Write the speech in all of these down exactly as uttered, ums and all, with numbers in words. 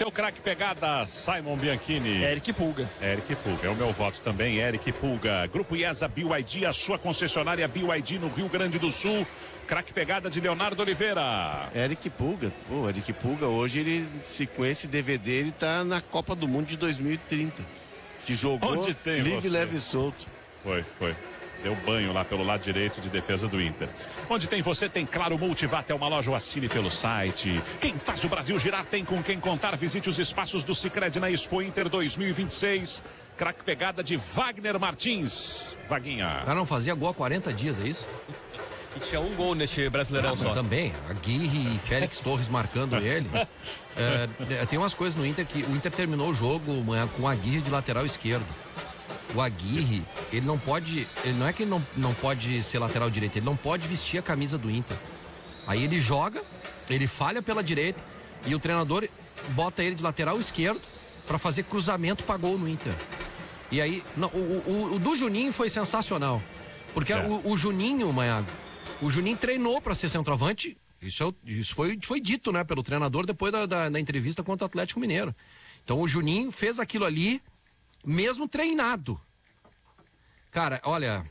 Teu craque pegada, Simon Bianchini. Eric Pulga. Eric Pulga, é o meu voto também, Eric Pulga. Grupo IESA B Y D, a sua concessionária B Y D no Rio Grande do Sul. Craque pegada de Leonardo Oliveira. Eric Pulga. Pô, Eric Pulga, hoje ele, se com esse D V D, ele tá na Copa do Mundo de dois mil e trinta. Que jogou Onde tem livre, você? leve e solto. Foi, foi. Deu banho lá pelo lado direito de defesa do Inter. Onde tem você, tem Claro Multivat, é uma loja, ou assine pelo site. Quem faz o Brasil girar tem com quem contar. Visite os espaços do Sicredi na Expo Inter dois mil e vinte e seis. Craque pegada de Wagner Martins. Vaguinha. O cara não fazia gol há quarenta dias, é isso? E tinha um gol neste Brasileirão Ah, só. Também, Aguirre e Félix Torres marcando ele. É, tem umas coisas no Inter que o Inter terminou o jogo com o Aguirre de lateral esquerdo. O Aguirre, ele não pode, ele não é que ele não, não pode ser lateral direito, ele não pode vestir a camisa do Inter. Aí ele joga, ele falha pela direita e o treinador bota ele de lateral esquerdo para fazer cruzamento para gol no Inter. E aí, não, o, o, o do Juninho foi sensacional, porque é. o, o Juninho, Manhago, o Juninho treinou para ser centroavante, isso, isso foi, foi dito, né, pelo treinador depois da, da, da entrevista contra o Atlético Mineiro. Então o Juninho fez aquilo ali mesmo treinado. Cara, olha,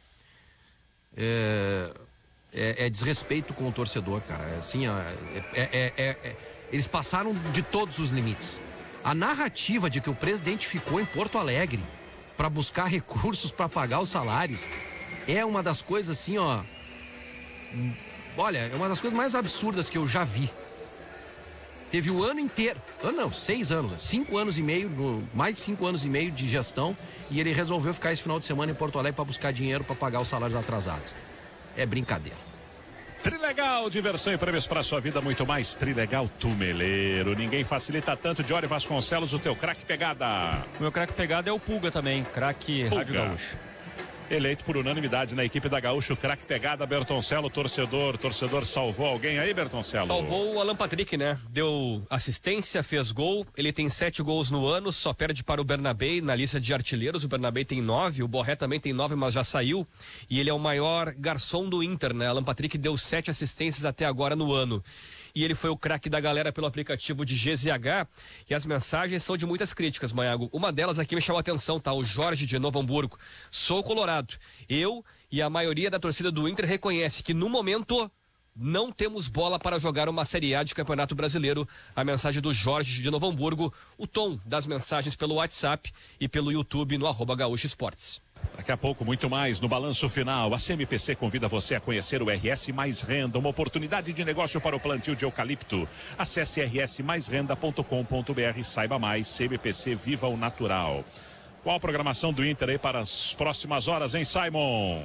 é, é, é desrespeito com o torcedor, cara. É assim, ó, é, é, é, é, eles passaram de todos os limites. A narrativa de que o presidente ficou em Porto Alegre para buscar recursos para pagar os salários é uma das coisas assim, ó. Olha, é uma das coisas mais absurdas que eu já vi. Teve o ano inteiro, ah, não, seis anos, cinco anos e meio, no, mais de cinco anos e meio de gestão, e ele resolveu ficar esse final de semana em Porto Alegre para buscar dinheiro para pagar os salários atrasados. É brincadeira. Trilegal, diversão e prêmios para sua vida, muito mais. Trilegal Tumeleiro, ninguém facilita tanto. Diori Vasconcelos, o teu craque pegada. O meu craque pegada é o Pulga também, craque Rádio Gaúcho. Eleito por unanimidade na equipe da Gaúcho, craque pegada, Bertoncello, torcedor. Torcedor salvou alguém aí, Bertoncello? Salvou o Alan Patrick, né? Deu assistência, fez gol. Ele tem sete gols no ano, só perde para o Bernabé na lista de artilheiros. O Bernabé tem nove, o Borré também tem nove, mas já saiu. E ele é o maior garçom do Inter, né? Alan Patrick deu sete assistências até agora no ano. E ele foi o craque da galera pelo aplicativo de G Z H, e as mensagens são de muitas críticas, Manhago. Uma delas aqui me chamou a atenção, tá? O Jorge de Novo Hamburgo. Sou colorado. Eu e a maioria da torcida do Inter reconhece que no momento não temos bola para jogar uma Série A de Campeonato Brasileiro. A mensagem do Jorge de Novo Hamburgo, o tom das mensagens pelo WhatsApp e pelo YouTube no arroba Gaúcho Esportes. Daqui a pouco, muito mais no Balanço Final. A C M P C convida você a conhecer o R S Mais Renda, uma oportunidade de negócio para o plantio de eucalipto. Acesse r s mais renda ponto com ponto b r e saiba mais. C M P C, viva o natural. Qual a programação do Inter aí para as próximas horas, hein, Simon?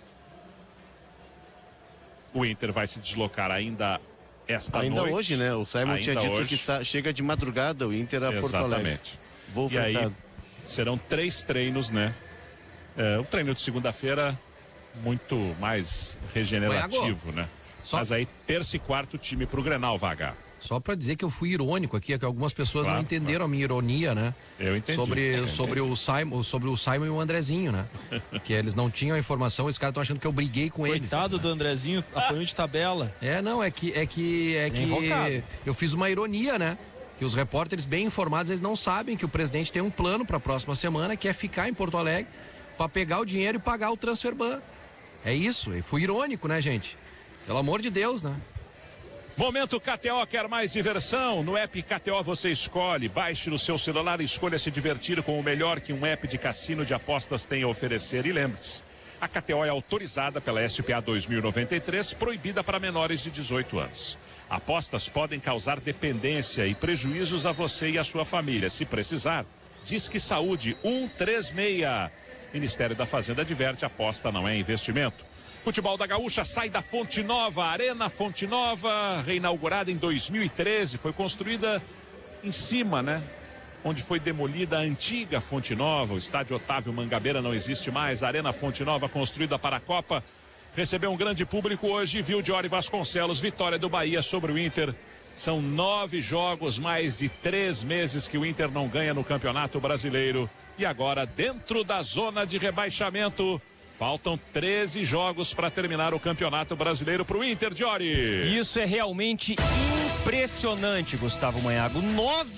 O Inter vai se deslocar ainda esta ainda noite. Ainda hoje, né? O Simon ainda tinha dito hoje. que chega de madrugada o Inter a Porto Alegre. Exatamente. Vou e aí serão três treinos, né? É, o treino de segunda-feira muito mais regenerativo, né? Só... Mas aí terça e quarto time pro Grenal, Vaga. Só para dizer que eu fui irônico aqui, que algumas pessoas claro, não entenderam claro. a minha ironia, né? Eu entendi. Sobre, entendi. sobre, o Simon, sobre o Simon e o Andrezinho, né? Que eles não tinham a informação, os caras estão achando que eu briguei com Coitado eles. Coitado do Andrezinho, apoio de tabela. É, não, é que, é que, é que eu fiz uma ironia, né? Que os repórteres bem informados, eles não sabem que o presidente tem um plano para a próxima semana, que é ficar em Porto Alegre para pegar o dinheiro e pagar o transfer ban. É isso, e fui irônico, né, gente? Pelo amor de Deus, né? Momento K T O, quer mais diversão? No app K T O você escolhe, baixe no seu celular e escolha se divertir com o melhor que um app de cassino de apostas tem a oferecer. E lembre-se, a K T O é autorizada pela S P A dois mil e noventa e três, proibida para menores de dezoito anos. Apostas podem causar dependência e prejuízos a você e a sua família. Se precisar, Disque Saúde um três seis. Ministério da Fazenda adverte, aposta não é investimento. Futebol da Gaúcha sai da Fonte Nova, Arena Fonte Nova, reinaugurada em dois mil e treze, foi construída em cima, né? Onde foi demolida a antiga Fonte Nova, o estádio Otávio Mangabeira não existe mais, a Arena Fonte Nova construída para a Copa, recebeu um grande público hoje e viu Diori Vasconcelos, vitória do Bahia sobre o Inter. São nove jogos, mais de três meses que o Inter não ganha no Campeonato Brasileiro. E agora, dentro da zona de rebaixamento, faltam treze jogos para terminar o Campeonato Brasileiro para o Inter, Diori. Isso é realmente impressionante, Gustavo Manhago. Nove